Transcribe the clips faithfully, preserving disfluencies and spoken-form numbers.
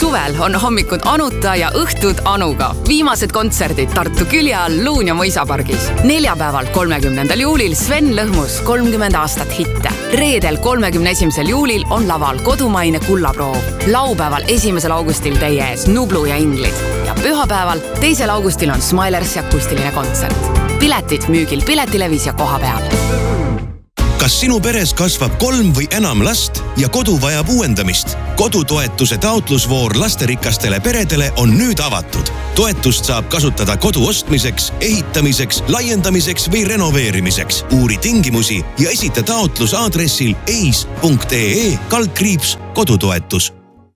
Suvel on hommikud Anuta ja õhtud Anuga. Viimased kontserdid Tartu külje all Luun ja Mõisapargis. Neljapäeval kolmekümnendal juulil Sven Lõhmus kolmkümmend aastat hitte. Reedel kolmekümne esimesel juulil on laval kodumaine kullaproov. Laupäeval esimesel augustil teie ees Nublu ja Inglid. Ja pühapäeval teisel augustil on Smilers ja akustiline kontsert. Piletid müügil Piletilevis ja koha peal. Kas sinu peres kasvab kolm või enam last ja kodu vajab uuendamist? Kodutoetuse taotlusvoor lasterikastele peredele on nüüd avatud. Toetust saab kasutada kodu ostmiseks, ehitamiseks, laiendamiseks või renoveerimiseks. Uuri tingimusi ja esita taotlus aadressil eis punkt ee kaldkriips kodutoetus.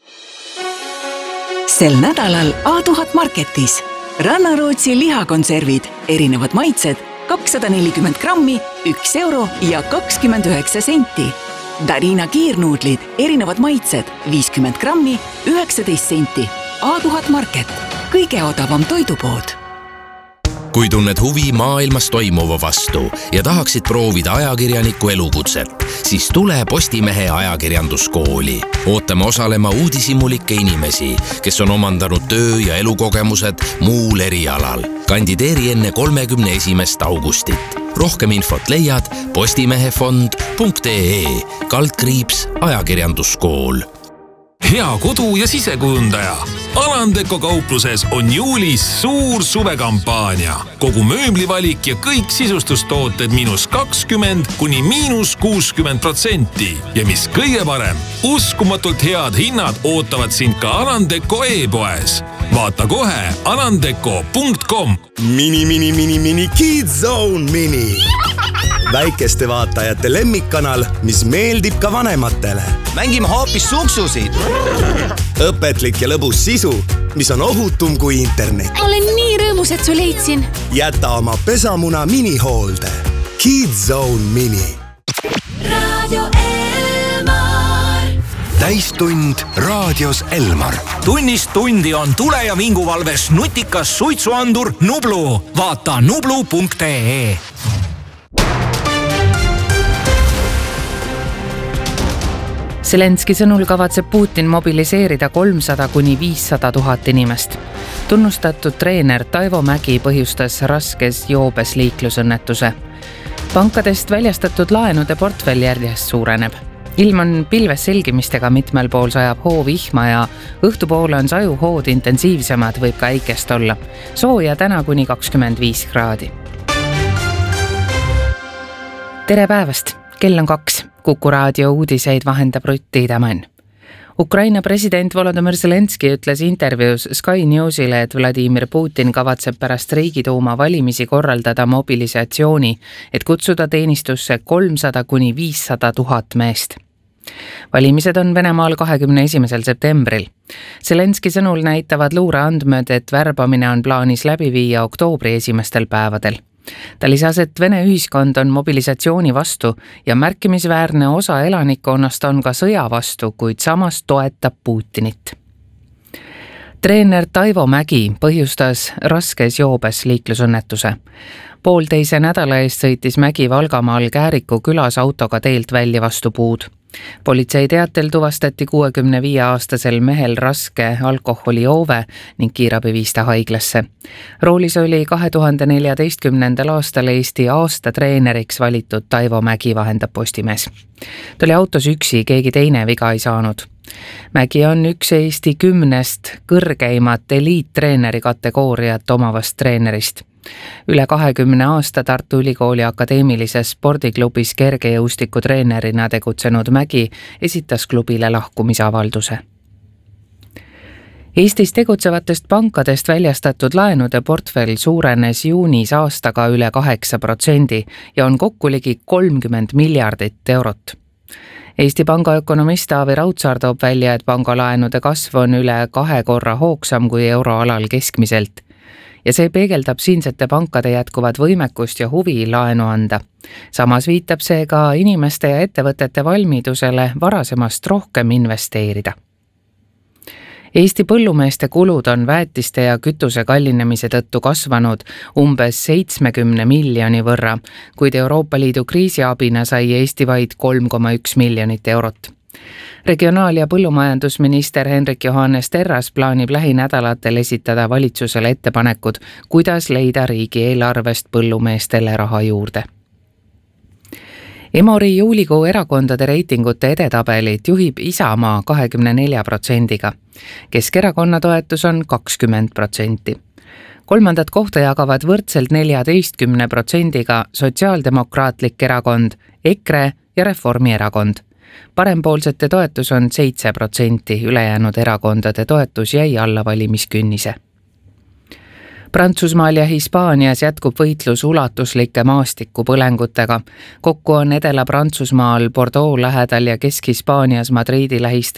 Sel nädalal A tuhat Marketis. Rannarootsi lihakonservid, erinevad maitsed, kakssada nelikümmend grammi, üks euro ja kakskümmend üheksa senti. Darina kiirnuudlid, erinevad maitsed, viiskümmend grammi, üheksateist senti. A tuhat Market, kõige odavam toidupood. Kui tunned huvi maailmas toimuva vastu ja tahaksid proovida ajakirjaniku elukutset, siis tule Postimehe ajakirjanduskooli. Ootame osalema uudishimulikke inimesi, kes on omandanud töö- ja elukogemused muul erialal. Kandideeri enne kolmekümne esimest augustit. Rohkem infot leiad postimehefond punkt ee kaldkriips ajakirjanduskool. Hea kodu- ja sisekujundaja. Alandeko kaupluses on juulis suur suvekampaania. Kogu mööblivalik ja kõik sisustustooted miinus kakskümmend kuni miinus kuuskümmend protsenti. Ja mis kõige parem, uskumatult head hinnad ootavad sind ka Alandeko e-poes. Vaata kohe alandeko punkt com. Mini, mini, mini, mini, Kids Zone Mini. Väikeste vaatajate lemmikkanal, mis meeldib ka vanematele. Mängime hoopis suksusid. Õpetlik ja lõbus sisu, mis on ohutum kui internet. Olen nii rõõmus, et su leidsin. Jäta oma pesamuna minihoolde. Kids Zone Mini. Radio Elmar. Täistund raadios Elmar. Tunnist tundi on tule- ja vinguvalves nutikas suitsuandur Nublu. Vaata nublu punkt ee. Zelenski sõnul kavatseb Putin mobiliseerida kolmsada kuni viissada tuhat inimest. Tunnustatud treener Taivo Mägi põhjustas raskes joobes liiklusõnnetuse. Pankadest väljastatud laenude portfell järjest suureneb. Ilm on pilves selgimistega, mitmel pool sajab hoo vihma ja õhtupoole on sajuhood intensiivsemad, võib ka äikest olla. Sooja täna kuni kakskümmend viis kraadi. Tere päevast! Kell on kaks. Kuku raadio uudiseid vahendab Rutt Tiidemann. Ukraina president Volodymyr Zelenski ütles intervjuus Sky Newsile, et Vladimir Putin kavatseb pärast Riigiduuma valimisi korraldada mobilisatsiooni, et kutsuda teenistusse kolmsada kuni viissada tuhat meest. Valimised on Venemaal kahekümne esimesel septembril. Zelenski sõnul näitavad luureandmed, et värbamine on plaanis läbi viia oktoobri esimestel päevadel. Ta lisas, et Vene ühiskond on mobilisatsiooni vastu ja märkimisväärne osa elanikkonnast on ka sõja vastu, kuid samas toetab Putinit. Treener Taivo Mägi põhjustas raskes joobes liiklusõnnetuse. Poolteise nädala eest sõitis Mägi Valgamaal Kääriku külas autoga teelt välja vastu puud. Politsei teatel tuvastati kuuekümne viie aastasel mehel raske alkoholijoove ning kiirabi viis ta haiglasse. Roolis oli kahe tuhande neljateistkümnendal aastal Eesti aasta treeneriks valitud Taivo Mägi, vahendab Postimees. Ta oli autos üksi, keegi teine viga ei saanud. Mägi on üks Eesti kümnest kõrgeimat eliittreeneri kategooriat omavast treenerist. Üle kahekümne aasta Tartu Ülikooli akadeemilises spordiklubis kergejõustiku treenerina tegutsenud Mägi esitas klubile lahkumisavalduse. Eestis tegutsevatest pankadest väljastatud laenude portfell suurenes juunis aastaga üle kaheksa protsendi ja on kokku ligi kolmkümmend miljardit eurot. Eesti Panga ökonomist Taavi Raudsaar toob välja, et pangalaenude kasv on üle kahe korra hoogsam kui euroalal keskmiselt. Ja see peegeldab siinsete pankade jätkuvad võimekust ja huvi laenu anda. Samas viitab see ka inimeste ja ettevõtete valmidusele varasemast rohkem investeerida. Eesti põllumeeste kulud on väetiste ja kütuse kallinemise tõttu kasvanud umbes seitsmekümne miljoni võrra, kuid Euroopa Liidu kriisiabina sai Eesti vaid kolm koma üks miljonit eurot. Regionaal- ja põllumajandusminister Hendrik Johannes Terras plaanib lähinädalatel esitada valitsusele ettepanekud, kuidas leida riigieelarvest põllumeestele raha juurde. Emori juulikuu erakondade reitingute edetabelit juhib Isamaa kahekümne nelja protsendiga. Keskerakonna toetus on kakskümmend protsenti. Kolmandat kohta jagavad võrdselt neljateistkümne protsendiga Sotsiaaldemokraatlik erakond, EKRE ja Reformierakond. Parempoolsete toetus on seitse protsenti, ülejäänud erakondade toetus jäi alla valimiskünnise. Prantsusmaal ja Hispaanias jätkub võitlus ulatuslike maastikupõlengutega. Kokku on Edela-Prantsusmaal Bordeaux lähedal ja Kesk-Hispaanias Madridi lähistel